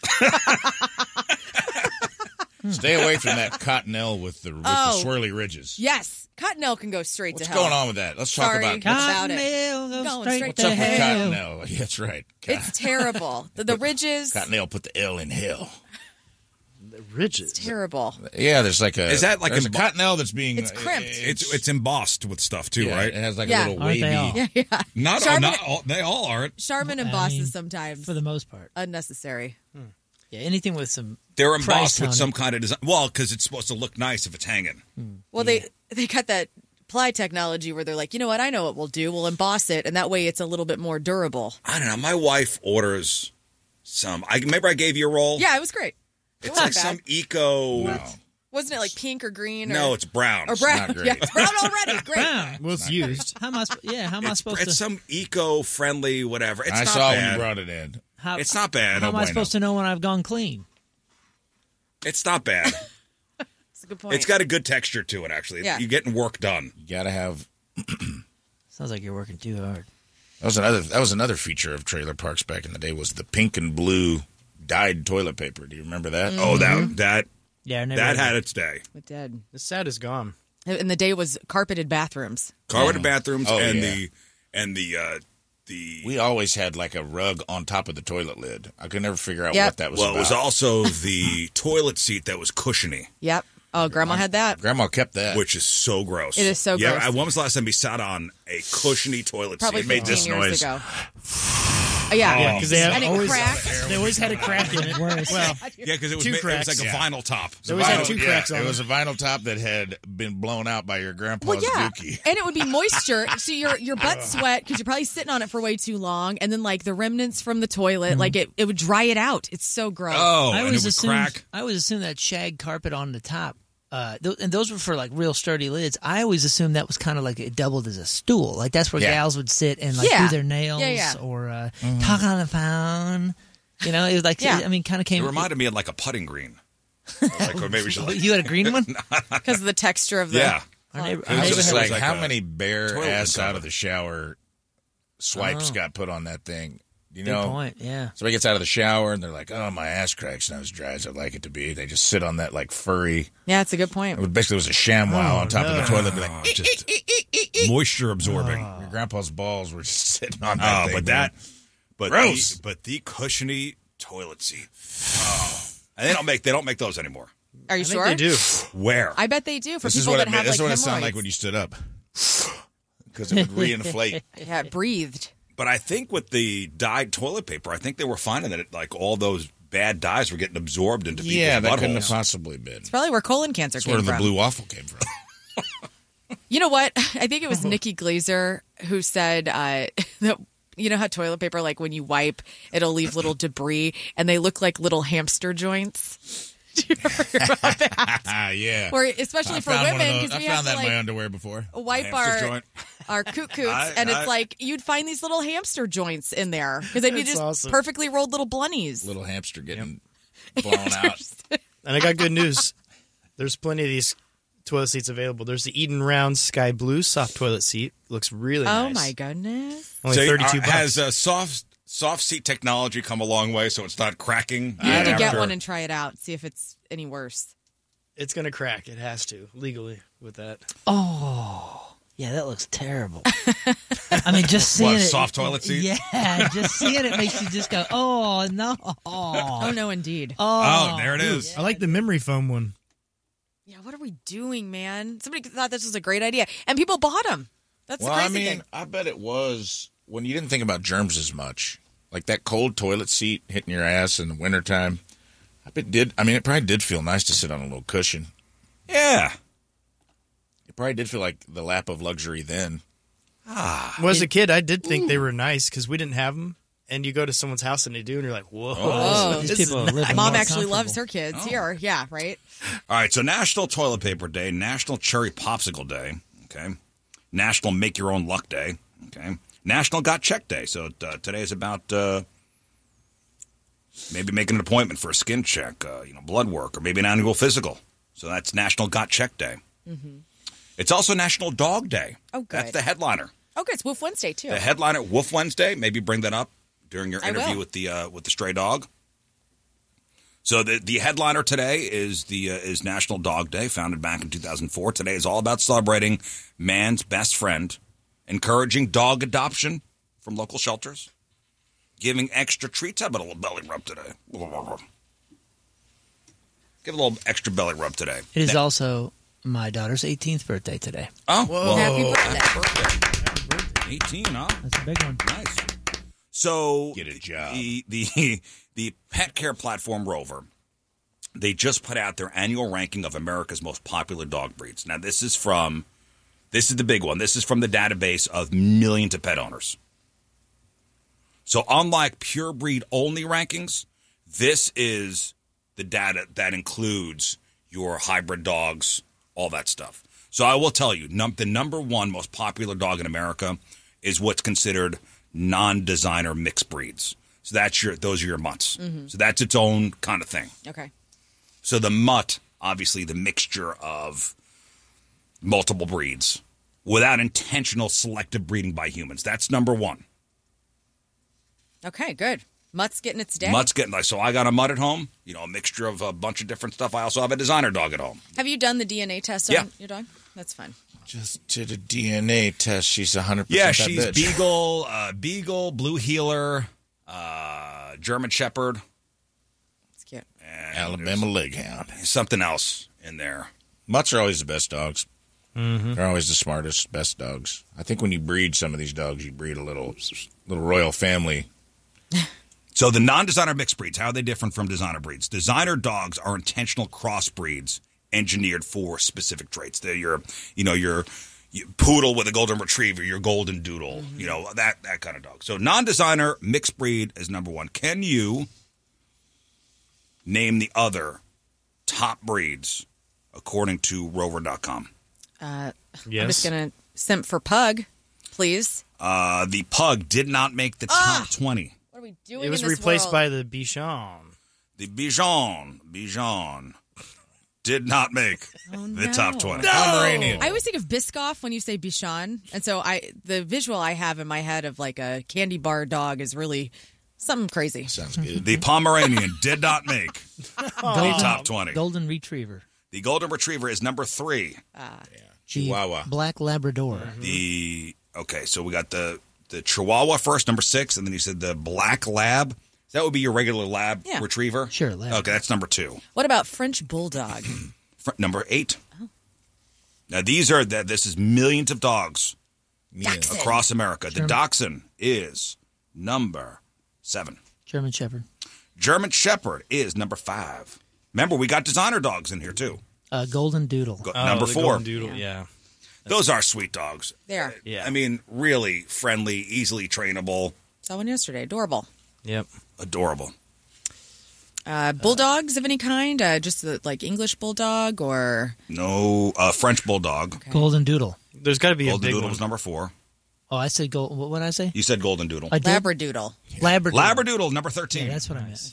Stay away from that Cottonelle with the swirly ridges. Yes. Cottonelle can go straight What's to hell. going on with that? Let's talk Sorry. about About it. Cottonelle goes Going straight straight to what's up with hell. Cottonelle. Yeah, that's right. It's terrible. The ridges. Cottonelle put the L in hell. The ridges. Terrible. Yeah, there's like a. Is that like there's a a Cottonelle that's being? It's crimped. It's embossed with stuff too, yeah, right? It has like Yeah. a little Aren't they all? wavy. Yeah. Not Charmin- all. They all aren't. Charmin I embosses mean, sometimes. For the most part. Unnecessary. Yeah, anything with some... They're price embossed with on some it. kind of design. Well, because it's supposed to look nice if it's hanging. Well, they got that ply technology where they're like, you know what? I know what we'll do. We'll emboss it, and that way it's a little bit more durable. I don't know. My wife orders some. I remember I gave you a roll. Yeah, it was great. It It's like wasn't bad. some eco. No. Wasn't it like pink or green? Or, No, it's brown. or brown. not great. Yeah, it's brown already. Great. Brown. Well, it's used. How am I supposed It's to... some eco-friendly whatever. It's I not saw bad. when you brought it in. How, It's not bad. How am I bueno. supposed to know when I've gone clean? It's not bad. That's a good point. It's got a good texture to it, actually. Yeah. You're getting work done. You gotta have. Sounds like you're working too hard. That was another feature of trailer parks back in the day. Was the pink and blue dyed toilet paper? Do you remember that? Oh, that Yeah, I never had its day. It did. The set is gone. And the day was carpeted bathrooms. Carpeted bathrooms Oh, and yeah. the We always had like a rug on top of the toilet lid. I could never figure out Yep. what that was well, about. it was also the toilet seat that was cushiony, Yep. Oh, Grandma had that. Grandma kept that. which is so gross. It is so yeah, gross. When was the last time you sat on a cushiony toilet Probably seat? It made 15 this years noise. ago. Yeah, because they have and it always cracked. they always had a crack in it. Worse. Well, Yeah, because it was Two it was cracks. like a Yeah. vinyl top. They always had Vinyl- two cracks on It it. was a vinyl top that had been blown out by your grandpa's Well, yeah, dookie. and it would be moisture, so your butt sweat because you're probably sitting on it for way too long, and then like the remnants from the toilet, like it would dry it out. It's so gross. Oh, I and it always would assumed crack. I always assumed that shag carpet on the top, and those were for like real sturdy lids. I always assumed that was kind of like it doubled as a stool, like that's where Yeah. gals would sit and like Yeah. do their nails Yeah. or talk on the phone. You know, it was like Yeah. I mean, kind of It came. reminded me of like a putting green. Like, or maybe we should. You had a green one. Because of the texture of the. Yeah. Our neighbor, It was neighbor just had- like, like how a many bare toilet ass cover. out of the shower swipes got put on that thing. You good know, point. Yeah. somebody gets out of the shower and they're like, "Oh, my ass crack's not as dry as I'd like it to be." They just sit on that like furry. Yeah, it's a good point. It basically was a ShamWow on top of the toilet. Be like, Oh, just moisture absorbing. your grandpa's balls were just sitting on that Oh, thing. but man. gross. Gross. But the cushiony toilet seat. Oh. And they don't make those anymore. Are you I sure? think they do. Where? I bet they do for This is people what that it, have this like is what it sounded hemorrhoids. like when you stood up. Because it would reinflate. Yeah, it breathed. But I think with the dyed toilet paper, I think they were finding that like all those bad dyes were getting absorbed into people's Yeah, that couldn't have buttholes. possibly been. It's probably where colon cancer That's came where the from. blue waffle came from. You know what? I think it was Nikki Glazer who said that. You know how toilet paper, like when you wipe, it'll leave little debris, and they look like little hamster joints. Do you ever hear about that? Yeah. Or especially I for found one of women, those. because I we have found to that in my like underwear before. wipe Hamster joint. our coots, and it's like you'd find these little hamster joints in there because they'd be That's just awesome. perfectly rolled little blunnies. Little hamster getting blown out. And I got good news. There's plenty of these toilet seats available. There's the Eden Round Sky Blue soft toilet seat. Looks really Oh nice. my goodness! Only So, 32 bucks. has soft seat technology come a long way, so it's not cracking? You need to get after- one and try it out, see if it's any worse. It's going to crack. It has to, legally, with that. Oh, yeah, that looks terrible. I mean, just seeing What, it. soft toilet seat? Yeah, just seeing it makes you just go, oh no. Oh no, indeed. Oh, there it is. I like the memory foam one. Yeah, what are we doing, man? Somebody thought this was a great idea, and people bought them. That's Well, the I crazy mean, thing. I bet it was when you didn't think about germs as much. Like that cold toilet seat hitting your ass in the wintertime. It probably did feel nice to sit on a little cushion. Yeah. It probably did feel like the lap of luxury then. Well, as a kid, I did think they were nice because we didn't have them. And you go to someone's house and they do, and you're like, whoa. Oh, These this people is are living Mom more actually loves comfortable. her kids. Here, yeah, right. All right, so National Toilet Paper Day, National Cherry Popsicle Day, okay, National Make Your Own Luck Day, okay, National Got Check Day. So today is about maybe making an appointment for a skin check, blood work, or maybe an annual physical. So that's National Got Check Day. Mm-hmm. It's also National Dog Day. Oh, good. That's the headliner. Oh, good. It's Wolf Wednesday too. The headliner, Wolf Wednesday. Maybe bring that up during your I interview will. with the stray dog. So the headliner today is National Dog Day, founded back in 2004. Today is all about celebrating man's best friend, encouraging dog adoption from local shelters, giving extra treats. How about a little belly rub today? Give a little extra belly rub today. It is also my daughter's 18th birthday today. Oh, well, Happy birthday. happy birthday. 18, huh? That's a big one. Nice. So Get a job. The pet care platform Rover, they just put out their annual ranking of America's most popular dog breeds. Now this is the big one. This is from the database of millions of pet owners. So unlike pure breed only rankings, this is the data that includes your hybrid dogs, all that stuff. So I will tell you, the number one most popular dog in America is what's considered non-designer mixed breeds. So those are your mutts. Mm-hmm. So that's its own kind of thing. Okay. So the mutt, obviously the mixture of multiple breeds without intentional selective breeding by humans. That's number one. Okay, good. Mutt's getting its day. Mutt's getting, so I got a mutt at home, a mixture of a bunch of different stuff. I also have a designer dog at home. Have you done the DNA test Yeah. on your dog? That's fun. Just did a DNA test. She's 100% Yeah, that she's bitch. Beagle, Blue Heeler, German Shepherd, It's cute. and Alabama Leg Hound. there's something else in there. Mutts are always the best dogs. Mm-hmm. They're always the smartest, best dogs. I think when you breed some of these dogs, you breed a little royal family. So the non-designer mixed breeds, how are they different from designer breeds? Designer dogs are intentional crossbreeds engineered for specific traits. They're your poodle with a golden retriever, your golden doodle, that kind of dog. So non-designer mixed breed is number one. Can you name the other top breeds according to Rover.com? Yes. I'm just going to simp for Pug, please. The pug did not make the top 20. What are we doing It was in this replaced world? by the Bichon. The Bichon did not make the top 20. Pomeranian. I always think of Biscoff when you say Bichon. And so the visual I have in my head of like a candy bar dog is really something crazy. Sounds good. The Pomeranian did not make the top 20. Golden Retriever. The Golden Retriever is number 3. Chihuahua. The Black Labrador. So we got the Chihuahua first, number 6, and then you said the Black Lab. That would be your regular lab Yeah. retriever? Sure, lab. Okay, that's number 2. What about French Bulldog? Number 8. Now this is millions of dogs Dachshund. across America. The Dachshund is number 7. German Shepherd. German Shepherd is number 5. Remember, we got designer dogs in here too. Golden Doodle. Number the 4. Golden Doodle, yeah. Those are sweet dogs. They are. Yeah. I mean, really friendly, easily trainable, Saw one yesterday. Adorable. Yep. adorable. Bulldogs of any kind? Just like English Bulldog or... No, French Bulldog. Okay. Golden Doodle. There's got to be a Golden big Doodle one. was number 4. Oh, I said gold. What did I say? You said Golden Doodle. I did. Labradoodle. Labrador. Labradoodle, number 13. Yeah, that's what I meant.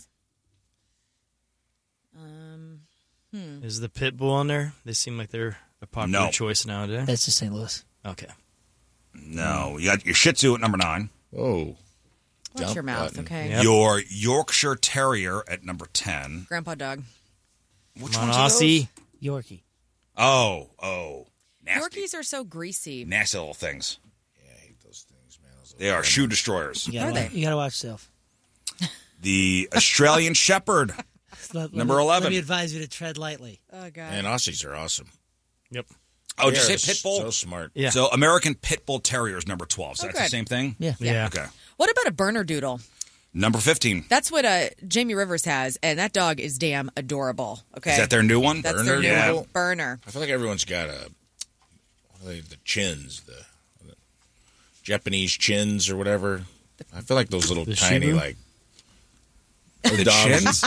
Is the pit bull on there? They seem like they're a popular No. choice nowadays. That's just St. Louis. Okay. No, you got your Shih Tzu at number 9. Oh. Watch Dump your mouth, button. okay? Yep. Your Yorkshire Terrier at number 10. Grandpa dog. Which Come on, ones are those? Aussie. Yorkie. Oh. Nasty. Yorkies are so greasy. Nasty little things. Yeah, I hate those things, man. Those They are shoe destroyers. You gotta Are they? watch, you gotta watch yourself. The Australian Shepherd Number Let 11. me advise you to tread lightly. Oh God. And Aussies are awesome. Yep. Oh, did you They're say pit bull? So smart. Yeah. So American Pit Bull Terriers, number 12. So that's the good. same thing? Yeah. Yeah. Okay. What about a Bernedoodle? Number 15. That's what Jamie Rivers has, and that dog is damn adorable. Okay, Is that their new one? That's their new Yeah. one. Burner. I feel like everyone's got the chins, the Japanese chins or whatever. I feel like those little The tiny, Shibu? like The dogs. chins?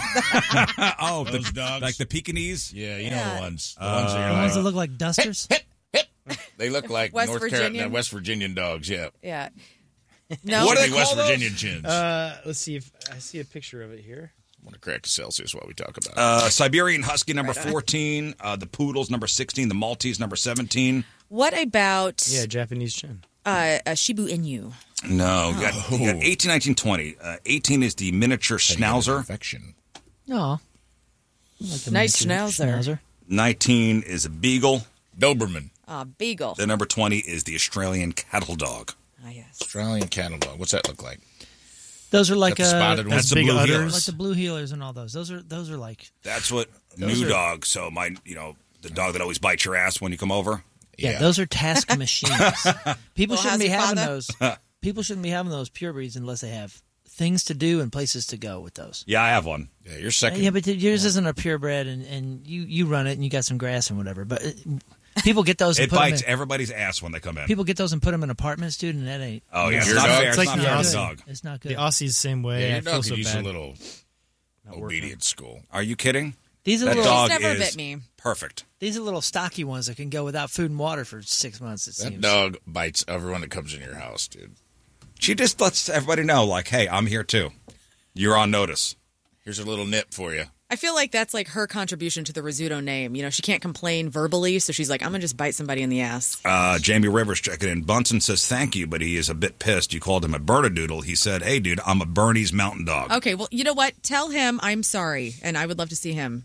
Oh, Those dogs. like the Pekingese? Yeah, you know Yeah. the ones. The ones that The are ones that like, look like dusters. they look like West North Virginian? Carolina, West Virginian dogs. Yeah. Yeah. No. What are they Should be West call those? Virginian chins. Let's see if I see a picture of it here. I want to crack a Celsius while we talk about it. Siberian Husky, number 14. The Poodles, number 16. The Maltese, number 17. What about Yeah, Japanese chin. a Shibu Inu? No, you got 18, 19, 20. 18 is the miniature Schnauzer. Infection. No. Like a Nice miniature schnauzer. 19 is a Beagle. Doberman. Beagle. The number 20 is the Australian Cattle Dog. Ah, yes. Australian cattle dog. What's that look like? Those are like Is that the spotted one? That's the big blue udders. heelers. like the blue healers and all those. Those are like That's what Those new are- dog. So the dog that always bites your ass when you come over. yeah, those are task machines. People Well, shouldn't be how's your having father? those. People shouldn't be having those pure breeds unless they have things to do and places to go with those. Yeah, I have one. Yeah, you're second. Yeah, but yours isn't a purebred, and you run it and you got some grass and whatever. But people get those. And It put 'em bites in, everybody's ass when they come in. people get those and put them in apartments, dude, and that ain't. Oh, yeah. It's Your not dog? fair. It's It's like not the fair on the Aussie. dog. It's not The good. Aussies same way. yeah, I your feel dog so could use bad. a little Not working. obedience school. Are you kidding? These are That little. dog never is bit me. perfect. These are little stocky ones that can go without food and water for 6 months. It That seems. dog bites everyone that comes in your house, dude. She just lets everybody know, like, hey, I'm here too. You're on notice. Here's a little nip for you. I feel like that's like her contribution to the Rizzuto name. You know, she can't complain verbally, so she's like, I'm going to just bite somebody in the ass. Jamie Rivers checking in. Bunsen says thank you, but he is a bit pissed. You called him a Bernedoodle. He said, hey, dude, I'm a Bernese mountain dog. Okay, well, you know what? Tell him I'm sorry, and I would love to see him.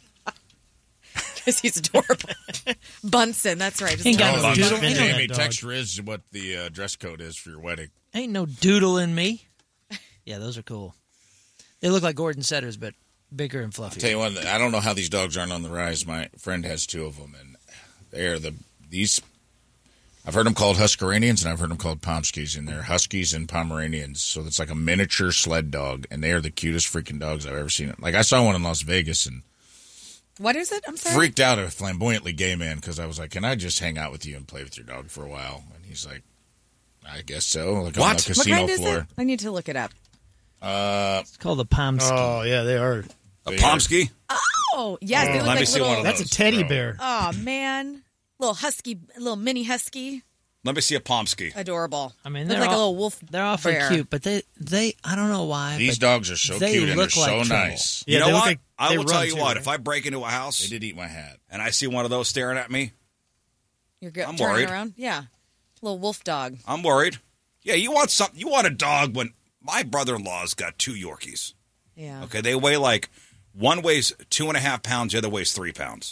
Because he's adorable. Bunsen, that's right. Ain't got Oh, no doodle. Bunsen. Ain't no, Jamie, dog. text Riz what the dress code is for your wedding. ain't no doodle in me. Yeah, those are cool. They look like Gordon Setters, but bigger and fluffier. Tell you what, I don't know how these dogs aren't on the rise. My friend has two of them, and they are these. I've heard them called Huscaranians, and I've heard them called Pomskis, and they're Huskies and Pomeranians. So it's like a miniature sled dog, and they are the cutest freaking dogs I've ever seen. Like I saw one in Las Vegas and What is it? I'm sorry. freaked out a flamboyantly gay man because I was like, "Can I just hang out with you and play with your dog for a while?" And he's like, "I guess so." Like on What? the What casino kind is floor. it? I need to look it up. It's called the Pomsky. Oh yeah, they are. A Pomsky? Oh, yes. They look Let me like see little. one of That's those. a teddy bro. bear. Oh, man. Little husky, little mini husky. Let me see a Pomsky. Adorable. I mean, Look they're like a all- little wolf. They're awfully bear. cute, but they I don't know why. These but dogs are so they cute and they're look like so trouble. nice. Yeah, you know they look what? like I they will tell run you too, what. right? If I break into a They house did eat my hat. and I see one of those staring at me, You're I'm turning worried. around? Yeah. Little wolf dog. I'm worried. Yeah, you want something. You want a dog when my brother-in-law's got 2 Yorkies. Yeah. Okay, they weigh like one weighs 2.5 pounds, the other weighs 3 pounds.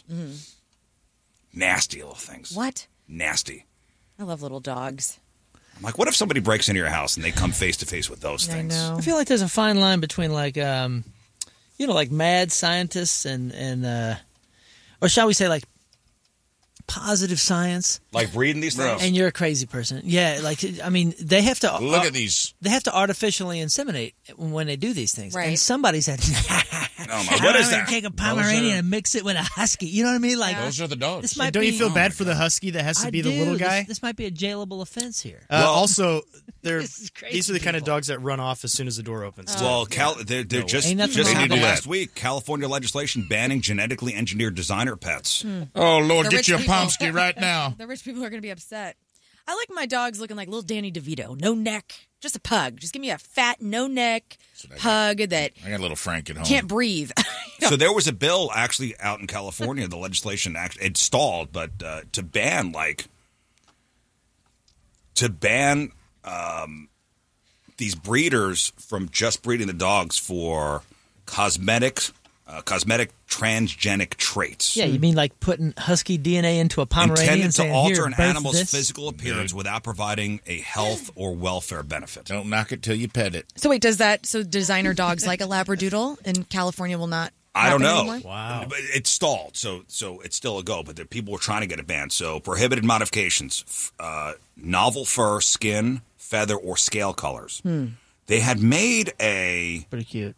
Nasty little things. What? Nasty. I love little dogs. I'm like, what if somebody breaks into your house and they come face to face with those things? I know. I feel like there's a fine line between like like mad scientists and or shall we say like positive science, Like breeding these things. and you're a crazy person. Yeah, like I mean, they have to Look at these. they have to artificially inseminate when they do these things. Right. And somebody said, Oh my! What is I'm gonna that? take a Pomeranian and mix it with a husky. You know what I mean? Like Those are the dogs. this might Don't you be, feel bad for the husky that has to I be the do. little guy? This might be a jailable offense here. Also, they're This is crazy, these are the kind of people. dogs that run off as soon as the door opens. Well, they're just Ain't nothing just wrong happened with last that. week. California legislation banning genetically engineered designer pets. Oh Lord, The get rich you a people. Pomsky right now. The rich people are going to be upset. I like my dogs looking like little Danny DeVito. No neck. Just a pug. Just give me a fat, no neck pug that I got a little Frank at home. can't breathe. So there was a bill actually out in California. The legislation actually it stalled, but to ban these breeders from just breeding the dogs for cosmetic cosmetic transgenic traits. Yeah, you mean like putting husky DNA into a Pomeranian intended and to saying, alter "Here, an birth animal's this"? physical appearance without providing a health or welfare benefit. Don't knock it till you pet it. So wait, so designer dogs like a Labradoodle in California will not I don't happen know. anymore? Wow. But it's stalled, so it's still a go. But there, people were trying to get it banned. So prohibited modifications, novel fur, skin, feather, or scale colors. They had made Pretty cute.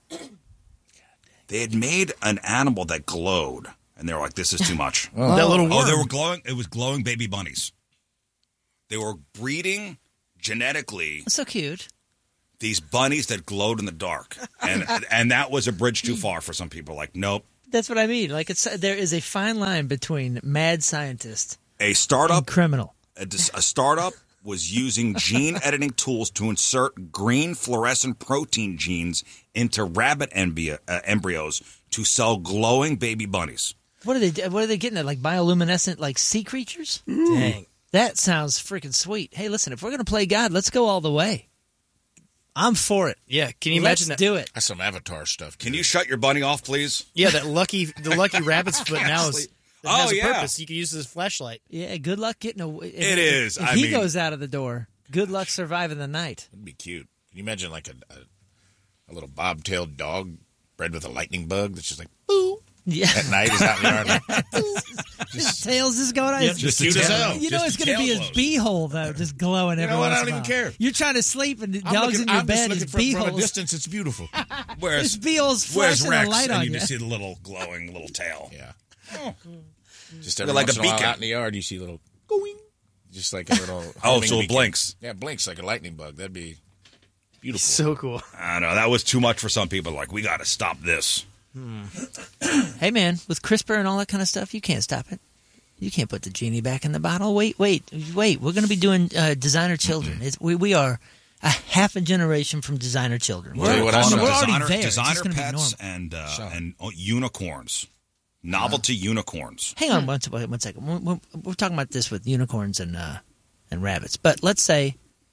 an animal that glowed, and they were like, "This is too much." That little worm. Oh, they were glowing. It was glowing baby bunnies. They were breeding genetically That's so cute. these bunnies that glowed in the dark, and that was a bridge too far for some people. Like, nope. That's what I mean. Like there is a fine line between mad scientist A and startup criminal. a startup was using gene editing tools to insert green fluorescent protein genes into rabbit embryos to sell glowing baby bunnies. What are they getting at? Like bioluminescent, like sea creatures? Dang. That sounds freaking sweet. Hey, listen, if we're gonna play God, let's go all the way. I'm for it. Yeah, can you Let's imagine that? do it. That's some Avatar stuff. Can you shut your bunny off, please? Yeah, the lucky rabbit's foot now is has a yeah. purpose. You can use it as a flashlight. Yeah, good luck getting away. It is. If I he mean- goes out of the door, good luck surviving the night. That'd be cute. Can you imagine like a little bobtailed dog bred with a lightning bug that's just like boo Yeah, at night? Is out in the yard like, his tails just going on. just cute as hell. You know Just it's the going to be tail his glows. beehole though, just glowing every know what? once I in a don't even while. care. You're trying to sleep and the I'm dog's in your I'm just bed. looking His from a beehole's distance. It's beautiful. Where's his beehole Where's flashing Rex? a light And on you you. just see the little glowing little tail. Yeah. Just every Like once a in a while beacon. out in the yard, you see a little going, just like a little. Oh, homing so it beacon. blinks. Yeah, it blinks like a lightning bug. That'd be beautiful. So cool. I don't know. That was too much for some people. Like, we got to stop this. Hey man, with CRISPR and all that kind of stuff, you can't stop it. You can't put the genie back in the bottle. Wait. We're going to be doing designer children. We are a half a generation from designer children. Tell you what I saw. we're already there. It's Designer just gonna be pets normal. and unicorns, novelty unicorns. Hang on one second. We're talking about this with unicorns and rabbits. But let's say,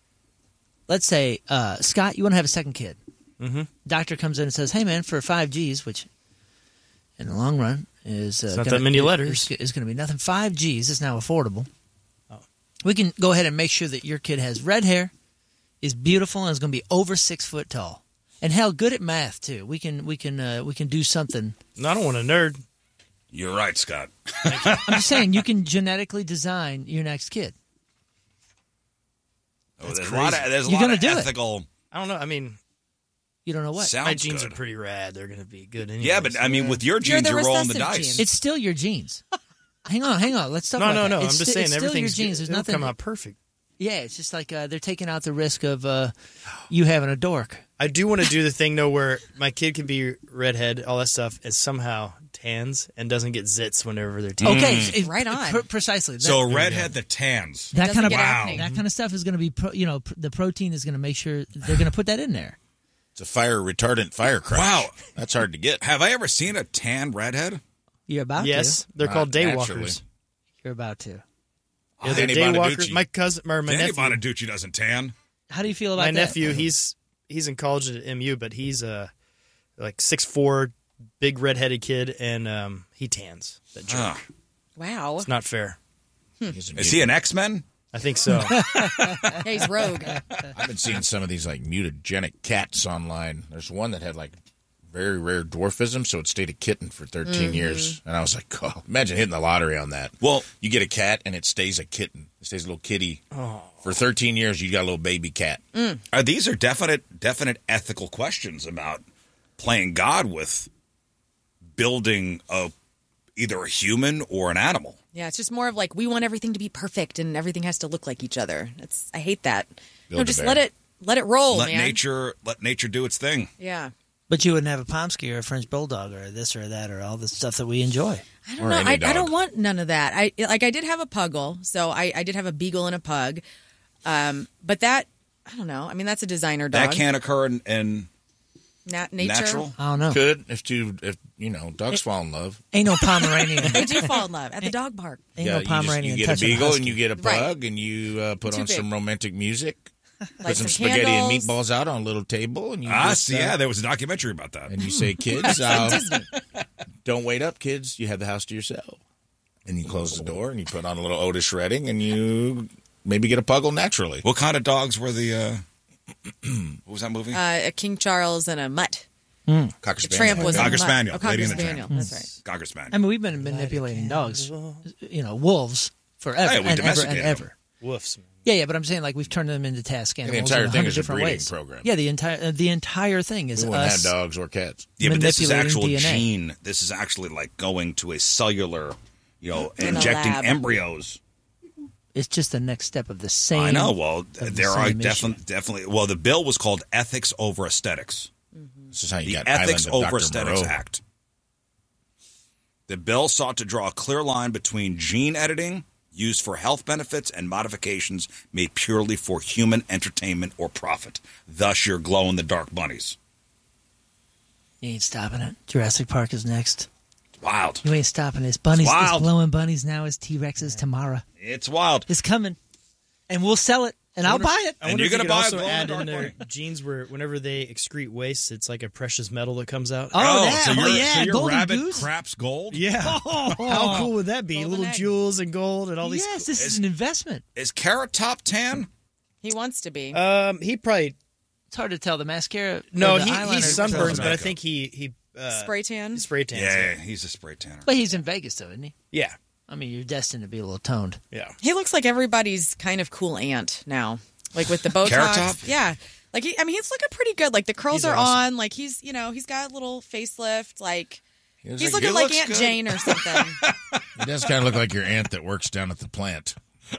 Scott, you want to have a second kid. Mm-hmm. Doctor comes in and says, "Hey man, for 5 Gs, which in the long run is not that many letters. Is going to be nothing. 5 Gs is now affordable. We can go ahead and make sure that your kid has red hair, is beautiful, and is going to be over 6 foot tall, and hell, good at math too. We can do something. No, I don't want a nerd. You're right, Scott. I'm just saying, you can genetically design your next kid. There's a lot of You're gonna of do it. ethical I don't know. I mean, You don't know what. sounds my genes good. are pretty rad. They're going to be good anyway. Yeah, but I mean, with your You're genes, the you're rolling the recessive dice. gene. It's still your genes. Hang on. Let's talk No, about no, that. no. I'm It's just sti- saying it's still your everything's genes. There's it'll nothing. come out perfect. Yeah, it's just like they're taking out the risk of you having a dork. I do want to do the thing though, where my kid can be redhead, all that stuff, and somehow tans and doesn't get zits whenever they're tan. Okay, Right on. precisely. So a redhead that tans. that Doesn't kind of get acne. that kind of stuff is going to be, the protein is going to make sure they're going to put that in there. It's a fire retardant firecracker. Wow. That's hard to get. Have I ever seen a tan redhead? You're about Yes, to. they're called Naturally. daywalkers. You're about to. Yeah, they're Danny daywalkers. Bonaducci. My cousin, or my Danny nephew, Bonaducci doesn't tan. How do you feel about my that? nephew, he's in college at MU, but he's like 6'4", big redheaded kid, and he tans. That jerk. Ah. Wow. It's not fair. He's a Is he an X-Men? I think so. Yeah, he's rogue. I've been seeing some of these like mutagenic cats online. There's one that had like very rare dwarfism, so it stayed a kitten for 13 years. And I was like, oh, imagine hitting the lottery on that. Well- you get a cat and it stays a kitten. It stays a little kitty. For 13 years, you got a little baby cat. These are definite ethical questions about playing God with building either a human or an animal. Yeah, it's just more of like we want everything to be perfect and everything has to look like each other. I hate that. Build a Just bear. let it roll, Let man. nature do its thing. Yeah. But you wouldn't have a Pomsky or a French Bulldog or this or that or all the stuff that we enjoy. I don't Or know. any I dog. don't want none of that. I did have a puggle, so I did have a beagle and a pug. But that I don't know. I mean, that's a designer dog. That can't occur in Nature. natural. I don't know. Could if dogs fall in love. Ain't no Pomeranian. They do fall in love at the dog park. Ain't Yeah, no Pomeranian you get a touching beagle husky. and you get a Right. pug and you put Too on some big. romantic music. Like Put some spaghetti candles. and meatballs out on a little table and you just, Yeah, there was a documentary about that. and you say, kids, I'll don't wait up, kids. You have the house to yourself. And you close the door and you put on a little Otis Redding and you maybe get a puggle naturally. What kind of dogs were the? What was that movie? A King Charles and a mutt. Cocker The tramp was Cocker a mutt. Spaniel. Oh, Cocker Lady and the Spaniel. Tramp. That's right. Cocker Spaniel. I mean, we've been manipulating dogs, wolves forever Hey, we and ever domesticated and them. ever. Woofs. Man. Yeah, but I'm saying like we've turned them into task animals. entire in thing 100 is a different breeding ways. program. Yeah, the entire thing is We wouldn't have us. dogs or cats. Yeah, but this is manipulating actual DNA. gene. This is actually like going to a cellular, In a injecting lab. embryos. It's just the next step of the same. I know. Well, the there are same issue. definitely. Well, the bill was called Ethics Over Aesthetics. This is how you The got Ethics Island of Over Dr. Aesthetics Moreau. Act. The bill sought to draw a clear line between gene editing used for health benefits and modifications made purely for human entertainment or profit. Thus, your glow-in-the-dark bunnies. You ain't stopping it. Jurassic Park is next. Wild. You ain't stopping this. Bunnies, It's it's wild. glowing bunnies now as T-Rexes tomorrow. It's wild. It's coming, and we'll sell it, and I'll buy it. I And wonder you're if you gonna could buy a also glow-in-the-dark add in their bunny. genes where whenever they excrete waste, it's like a precious metal that comes out. Yeah, golden rabbit goose. craps gold? Yeah. How cool would that be? Golden Little egg. jewels and gold and all these. Yes, this is an investment. Is Carrot Top tan? He wants to be. He probably It's hard to tell. The mascara. no. or the He eyeliner- sunburns, but I makeup. think he Spray tan. spray tans. Yeah, he's a spray tanner. But he's in Vegas, though, isn't he? Yeah. I mean, you're destined to be a little toned. Yeah. He looks like everybody's kind of cool aunt now. Like with the Botox. Carrot Top? Yeah. Like, he's looking pretty good. Like, the curls He's are awesome. on. Like, he's got a little facelift. Like, He's he's like, looking "It like looks Aunt good." Jane or something. He does kind of look like your aunt that works down at the plant.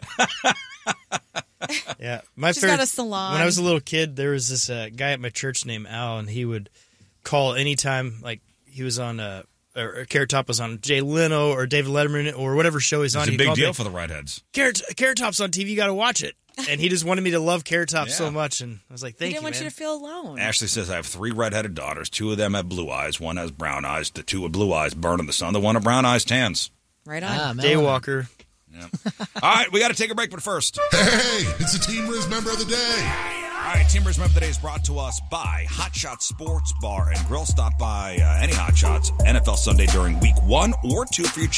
Yeah. My She's favorite, got a salon. When I was a little kid, there was this guy at my church named Al, and he would call anytime, like he was on or Carrot Top was on Jay Leno or David Letterman or whatever show he's on. It's a he'd big call me, deal for the redheads. Carrot Top's on TV. You got to watch it. And he just wanted me to love Carrot Top so Yeah. much, and I was like, He "Thank didn't you, want man." you to feel alone. Ashley says, I have 3 redheaded daughters. 2 of them have blue eyes. 1 has brown eyes. The 2 with blue eyes burn in the sun. The 1 with brown eyes tans. Right on. Ah, Daywalker. Yeah. All right, we got to take a break, but first. Hey, it's a Team Riz member of the day. All right, Team Riz Member of the Day is brought to us by Hot Shots Sports Bar and Grill. Stop by any Hot Shots NFL Sunday during week 1 or 2 for your